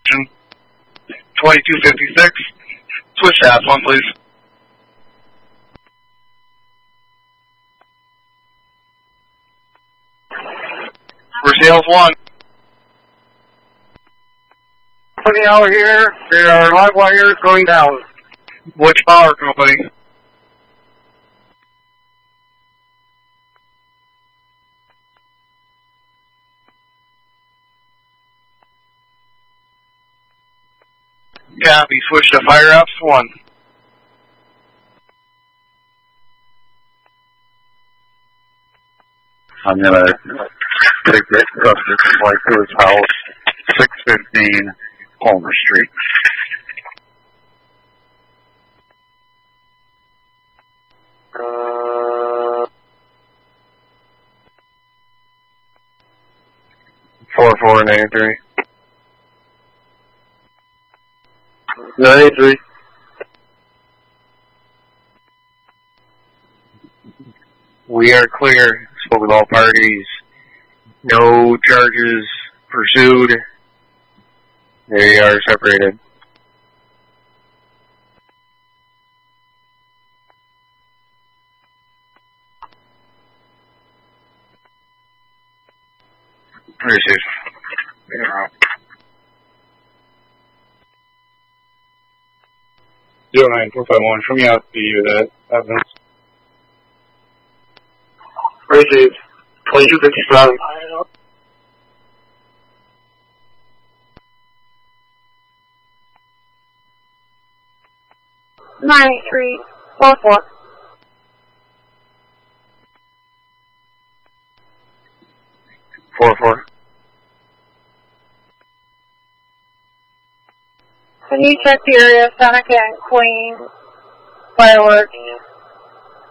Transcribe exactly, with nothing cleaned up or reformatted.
twenty-two fifty-six. Switch to F one, please. Versailles one. twenty hour here. There are live wires going down. Which power company? Copy. Switch to Fire Ops one. I'm gonna take this cluster supply to his house, six fifteen Palmer Street. Four four nine three. Nine three. We are clear. Spoke with all parties. No charges pursued. They are separated. Received. Zero nine four five one. Show me out the uh, evidence. Received. twenty-two fifty-seven. nine eight three four four. Four four. Can you check the area, Seneca and Queen, fireworks,